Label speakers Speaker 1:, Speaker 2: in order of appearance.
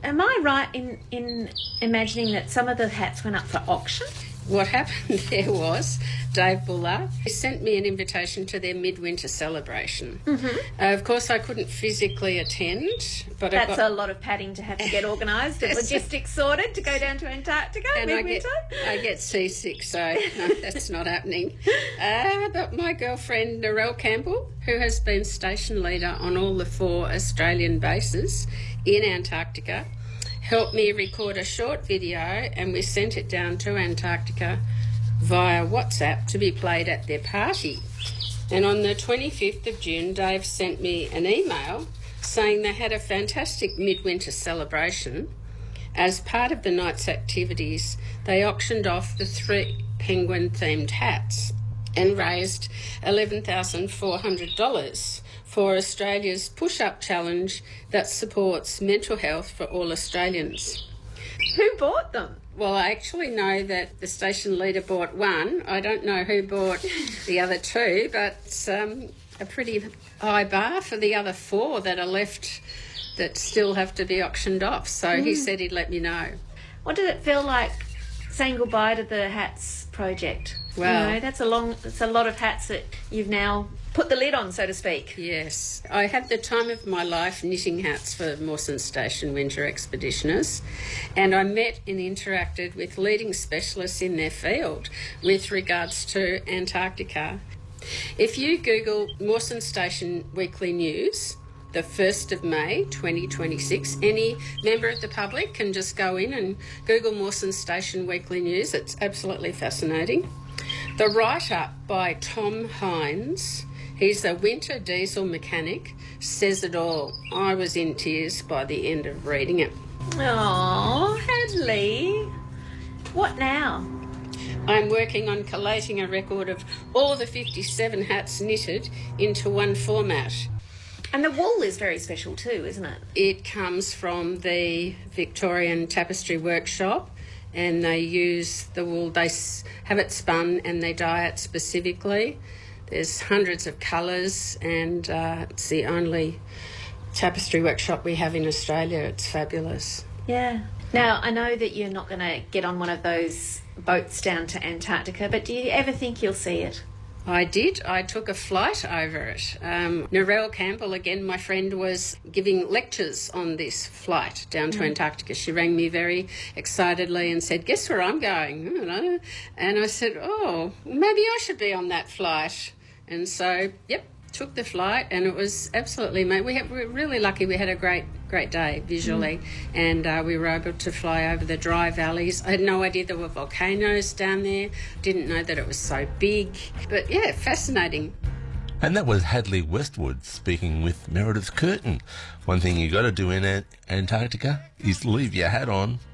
Speaker 1: am I right in imagining that some of the hats went up for auction?
Speaker 2: What happened there was Dave Buller sent me an invitation to their midwinter celebration. Of course, I couldn't physically attend, but
Speaker 1: that's a lot of padding to have to get organised and logistics sorted to go down to Antarctica
Speaker 2: and
Speaker 1: midwinter.
Speaker 2: I get seasick, so no, that's not happening. But my girlfriend Narelle Campbell, who has been station leader on all the 4 Australian bases in Antarctica, helped me record a short video, and we sent it down to Antarctica via WhatsApp to be played at their party. And on the 25th of June, Dave sent me an email saying they had a fantastic midwinter celebration. As part of the night's activities, they auctioned off the 3 penguin-themed hats and raised $11,400 for Australia's push-up challenge that supports mental health for all Australians.
Speaker 1: Who bought them?
Speaker 2: Well, I actually know that the station leader bought one. I don't know who bought the other 2, but it's a pretty high bar for the other 4 that are left that still have to be auctioned off. So he said he'd let me know.
Speaker 1: What did it feel like saying goodbye to the hats project?
Speaker 2: Well,
Speaker 1: that's a lot of hats that you've now put the lid on, so to speak.
Speaker 2: Yes. I had the time of my life knitting hats for Mawson Station winter expeditioners, and I met and interacted with leading specialists in their field with regards to Antarctica. If you Google Mawson Station Weekly News, the 1st of May 2026, any member of the public can just go in and Google Mawson Station Weekly News. It's absolutely fascinating. The write-up by Tom Hines, he's a winter diesel mechanic, says it all. I was in tears by the end of reading it.
Speaker 1: Oh, Hadley. What now?
Speaker 2: I'm working on collating a record of all the 57 hats knitted into one format.
Speaker 1: And the wool is very special too, isn't it?
Speaker 2: It comes from the Victorian Tapestry Workshop, and they use the wool. They have it spun and they dye it specifically. There's hundreds of colours, and it's the only tapestry workshop we have in Australia. It's fabulous.
Speaker 1: Yeah. Now, I know that you're not going to get on one of those boats down to Antarctica, but do you ever think you'll see it?
Speaker 2: I did. I took a flight over it. Narelle Campbell, again, my friend, was giving lectures on this flight down to Antarctica. She rang me very excitedly and said, "Guess where I'm going?" You know? And I said, "Oh, maybe I should be on that flight." And so, took the flight, and it was absolutely amazing. We were really lucky. We had a great day visually, and we were able to fly over the dry valleys. I had no idea there were volcanoes down there. Didn't know that it was so big. But yeah, fascinating.
Speaker 3: And that was Hadley Westwood speaking with Meredith Curtin. One thing you got to do in Antarctica is leave your hat on.